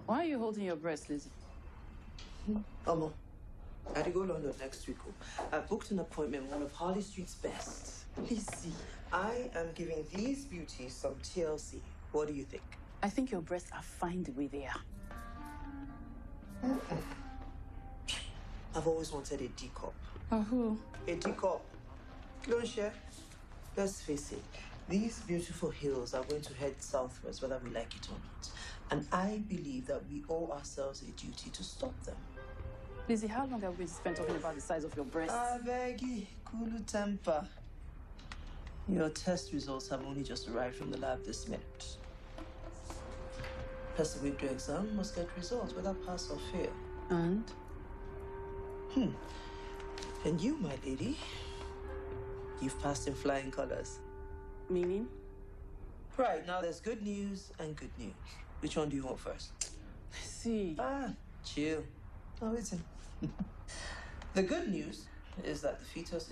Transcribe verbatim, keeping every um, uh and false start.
Why are you holding your breast, Lizzie? Omo, I had to go to London next week. I booked an appointment with one of Harley Street's best. Lizzie, I am giving these beauties some T L C. What do you think? I think your breasts are fine the way they are. Mm-mm. I've always wanted a D cup. A who? A D cup. Don't share. Let's face it, these beautiful hills are going to head southwards whether we like it or not. And I believe that we owe ourselves a duty to stop them. Lizzie, how long have we spent talking about the size of your breasts? I beg you, cool temper. Your test results have only just arrived from the lab this minute. Person with your exam must get results, whether pass or fail. And? Hmm. And you, my lady, you've passed in flying colors. Meaning? Right, now there's good news and good news. Which one do you want first? I see. Ah, chill. Oh, listen. The good news is that the fetus